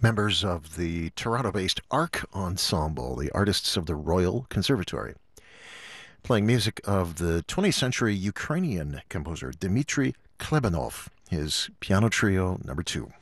Members of the Toronto-based ARC Ensemble, the artists of the Royal Conservatory, playing music of the 20th century Ukrainian composer Dmitry Klebanov, his piano trio number 2.